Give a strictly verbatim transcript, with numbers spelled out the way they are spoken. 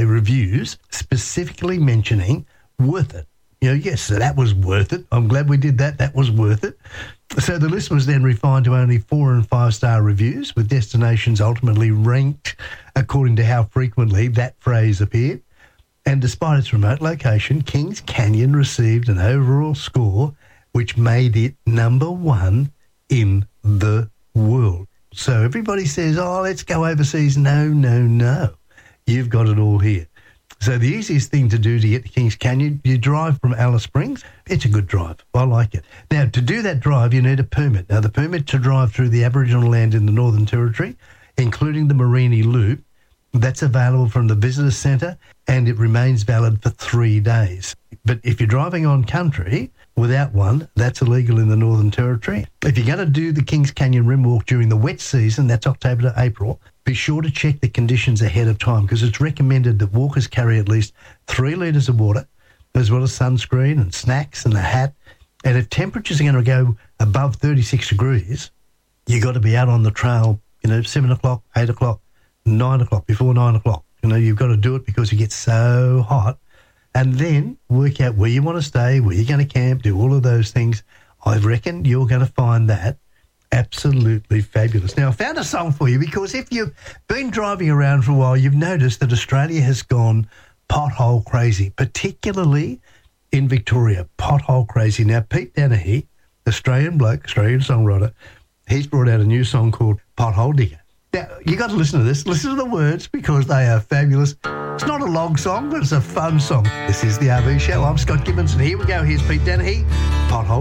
reviews specifically mentioning worth it. You know, yes, so that was worth it. I'm glad we did that. That was worth it. So the list was then refined to only four and five star reviews, with destinations ultimately ranked according to how frequently that phrase appeared. And despite its remote location, Kings Canyon received an overall score which made it number one in the world. So everybody says, oh, let's go overseas. No, no, no. You've got it all here. So the easiest thing to do to get to Kings Canyon, you drive from Alice Springs. It's a good drive. I like it. Now, to do that drive, you need a permit. Now, the permit to drive through the Aboriginal land in the Northern Territory, including the Mereenie Loop, that's available from the Visitor Centre, and it remains valid for three days. But if you're driving on country without one, that's illegal in the Northern Territory. If you're going to do the Kings Canyon Rim Walk during the wet season, that's October to April, be sure to check the conditions ahead of time, because it's recommended that walkers carry at least three litres of water, as well as sunscreen and snacks and a hat. And if temperatures are going to go above thirty-six degrees, you've got to be out on the trail, you know, seven o'clock, eight o'clock, nine o'clock, before nine o'clock. You know, you've got to do it because it gets so hot. And then work out where you want to stay, where you're going to camp, do all of those things. I reckon you're going to find that absolutely fabulous. Now, I found a song for you, because if you've been driving around for a while, you've noticed that Australia has gone pothole crazy, particularly in Victoria, pothole crazy. Now, Pete Dennehy, Australian bloke, Australian songwriter, he's brought out a new song called Pothole Digger. Now, you got to listen to this. Listen to the words, because they are fabulous. It's not a long song, but it's a fun song. This is the R V Show. I'm Scott Gibbons, and here we go. Here's Pete Dennehy, Pothole